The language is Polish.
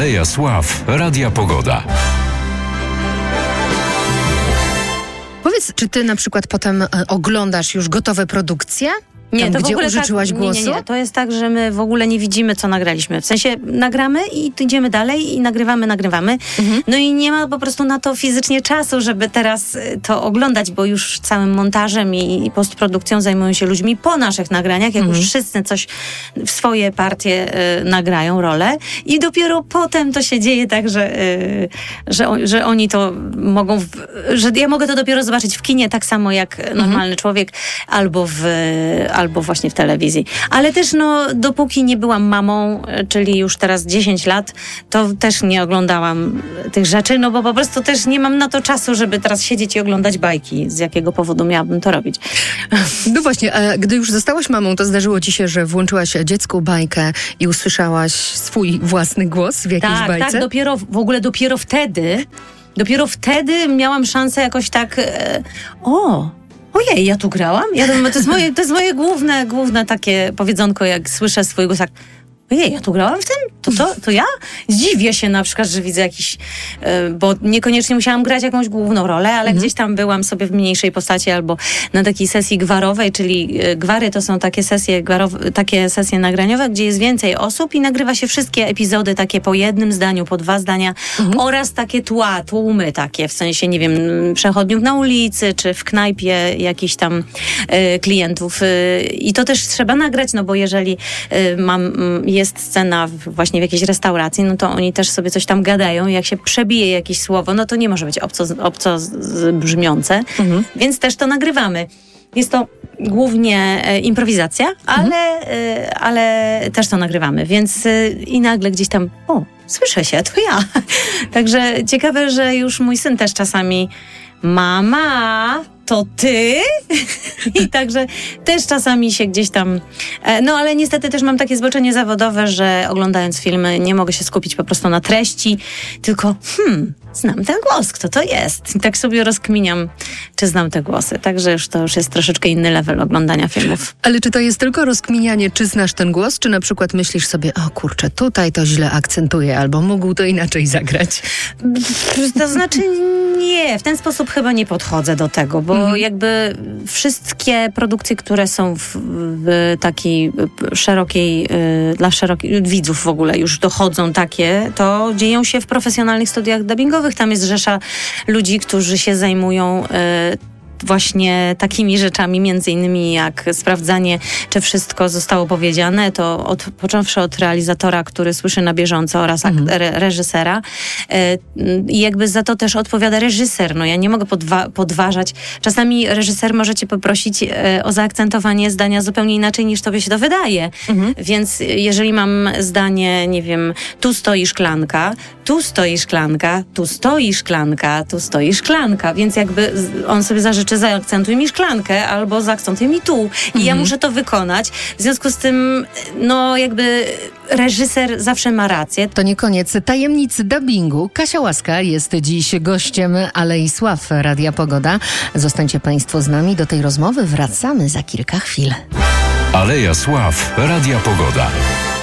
Aleja Sław Radia Pogoda. Powiedz, czy ty na przykład potem oglądasz już gotowe produkcje? Nie, Tam, to gdzie w ogóle użyczyłaś tak, głosu? Nie. To jest tak, że my w ogóle nie widzimy, co nagraliśmy. W sensie nagramy i idziemy dalej i nagrywamy. No i nie ma po prostu na to fizycznie czasu, żeby teraz to oglądać, bo już całym montażem i postprodukcją zajmują się ludźmi po naszych nagraniach, jak już wszyscy coś w swoje partie nagrają, rolę. I dopiero potem to się dzieje tak, że oni to mogą, że ja mogę to dopiero zobaczyć w kinie, tak samo jak normalny człowiek, albo właśnie w telewizji. Ale też dopóki nie byłam mamą, czyli już teraz 10 lat, to też nie oglądałam tych rzeczy, bo po prostu też nie mam na to czasu, żeby teraz siedzieć i oglądać bajki. Z jakiego powodu miałabym to robić? No właśnie, a gdy już zostałaś mamą, to zdarzyło ci się, że włączyłaś dziecku bajkę i usłyszałaś swój własny głos w jakiejś bajce? Tak, dopiero wtedy miałam szansę jakoś tak ojej, ja tu grałam? To jest moje główne takie powiedzonko, jak słyszę swój głos, tak, ojej, ja tu grałam w tym? To ja? Zdziwię się na przykład, że widzę jakiś, bo niekoniecznie musiałam grać jakąś główną rolę, ale gdzieś tam byłam sobie w mniejszej postaci albo na takiej sesji gwarowej, czyli gwary to są takie sesje nagraniowe, gdzie jest więcej osób i nagrywa się wszystkie epizody takie po jednym zdaniu, po 2 zdania oraz takie tłumy takie, w sensie, nie wiem, przechodniów na ulicy, czy w knajpie jakichś tam klientów. I to też trzeba nagrać, bo jeżeli jest scena właśnie w jakiejś restauracji, no to oni też sobie coś tam gadają i jak się przebije jakieś słowo, no to nie może być obco brzmiące, więc też to nagrywamy. Jest to głównie improwizacja, ale też to nagrywamy, więc i nagle gdzieś tam, słyszę się, to ja. Także ciekawe, że już mój syn też czasami, mama, to ty? I także też czasami się gdzieś tam... ale niestety też mam takie zboczenie zawodowe, że oglądając filmy nie mogę się skupić po prostu na treści, tylko znam ten głos, kto to jest? I tak sobie rozkminiam, czy znam te głosy. Także to już jest troszeczkę inny level oglądania filmów. Ale czy to jest tylko rozkminianie, czy znasz ten głos, czy na przykład myślisz sobie, o kurczę, tutaj to źle akcentuje, albo mógł to inaczej zagrać? To znaczy nie, w ten sposób chyba nie podchodzę do tego, bo jakby wszystkie produkcje, które są w takiej szerokiej, dla szerokich widzów w ogóle już dochodzą takie, to dzieją się w profesjonalnych studiach dubbingowych. Tam jest rzesza ludzi, którzy się zajmują właśnie takimi rzeczami, między innymi jak sprawdzanie, czy wszystko zostało powiedziane, to począwszy od realizatora, który słyszy na bieżąco, oraz reżysera. I jakby za to też odpowiada reżyser. Ja nie mogę podważać. Czasami reżyser może cię poprosić o zaakcentowanie zdania zupełnie inaczej, niż tobie się to wydaje. Więc jeżeli mam zdanie, nie wiem, tu stoi szklanka, tu stoi szklanka, tu stoi szklanka, tu stoi szklanka, więc jakby on sobie zażyczy, zaakcentuj mi szklankę albo zaakcentuj mi tu. I ja muszę to wykonać. W związku z tym, jakby reżyser zawsze ma rację. To nie koniec tajemnicy dubbingu. Kasia Łaska jest dziś gościem Alei Sław Radia Pogoda. Zostańcie Państwo z nami. Do tej rozmowy wracamy za kilka chwil. Aleja Sław Radia Pogoda.